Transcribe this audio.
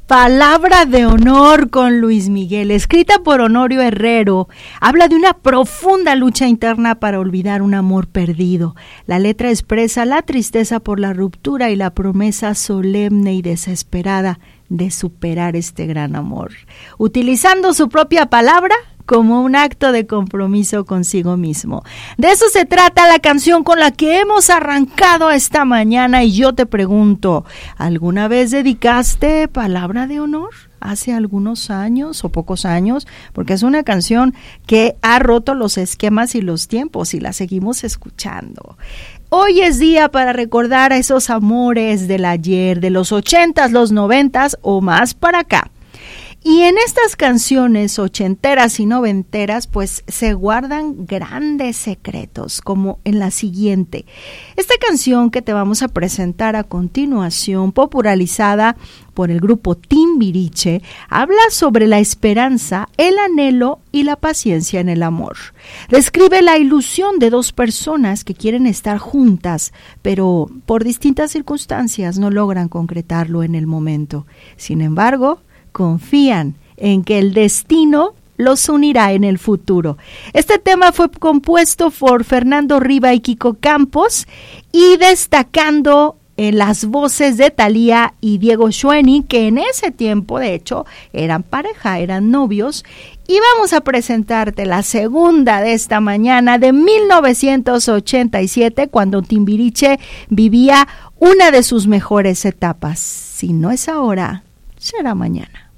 Palabra de honor con Luis Miguel, escrita por Honorio Herrero, habla de una profunda lucha interna para olvidar un amor perdido. La letra expresa la tristeza por la ruptura y la promesa solemne y desesperada de superar este gran amor, utilizando su propia palabra como un acto de compromiso consigo mismo. De eso se trata la canción con la que hemos arrancado esta mañana, y yo te pregunto, ¿alguna vez dedicaste palabra de honor? Hace algunos años o pocos años, porque es una canción que ha roto los esquemas y los tiempos y la seguimos escuchando. Hoy es día para recordar a esos amores del ayer, de los 80s, los 90s o más para acá. Y en estas canciones ochenteras y noventeras, pues se guardan grandes secretos, como en la siguiente. Esta canción que te vamos a presentar a continuación, popularizada por el grupo Timbiriche, habla sobre la esperanza, el anhelo y la paciencia en el amor. Describe la ilusión de dos personas que quieren estar juntas, pero por distintas circunstancias no logran concretarlo en el momento. Sin embargo, confían en que el destino los unirá en el futuro. Este tema fue compuesto por Fernando Riva y Kiko Campos, y destacando en las voces de Thalía y Diego Schoening, que en ese tiempo de hecho eran pareja, eran novios. Y vamos a presentarte la segunda de esta mañana, de 1987, cuando Timbiriche vivía una de sus mejores etapas. Si no es ahora, será mañana.